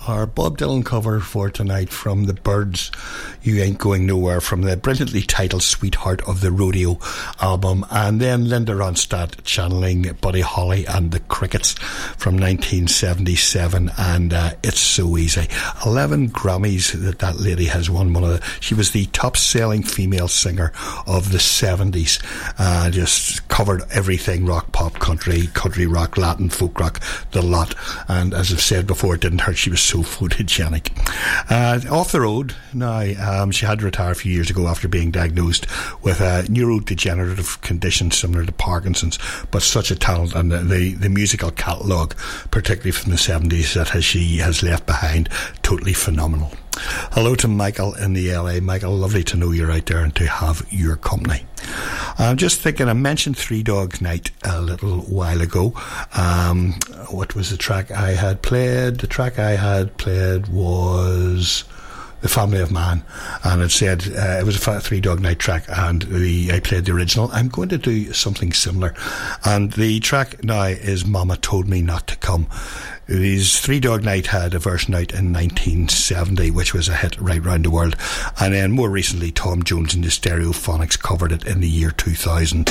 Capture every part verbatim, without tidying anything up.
our Bob Dylan cover for tonight from the Byrds, You Ain't Going Nowhere, from the brilliantly titled Sweetheart of the Rodeo album, and then Linda Ronstadt channeling Buddy Holly and the Crickets from nineteen seventy-seven, and uh, It's So Easy. eleven Grammys that that lady has won. One of the, she was the top selling female singer of the seventies, uh, just covered everything: rock, pop, country, country rock, Latin, folk rock, the lot. And as I've said before, it didn't hurt, she was so photogenic. Uh, off the road now, um, she had to retire a few years ago after being diagnosed with a neurodegenerative condition similar to Parkinson's, but such a talent, and the, the, the musical catalogue, particularly from the seventies, that has, she has left behind, totally phenomenal. Hello to Michael in the L A. Michael, lovely to know you're out there and to have your company. I'm just thinking, I mentioned Three Dog Night a little while ago. Um, what was the track I had played? The track I had played was The Family of Man, and it said uh, it was a Three Dog Night track, and the, I played the original. I'm going to do something similar, and the track now is Mama Told Me Not to Come. These Three Dog Night had a version out in nineteen seventy, which was a hit right round the world, and then more recently Tom Jones and the Stereophonics covered it in the year two thousand.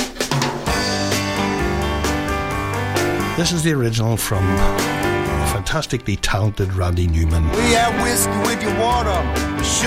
This is the original from fantastically talented Randy Newman. We have whiskey with your water.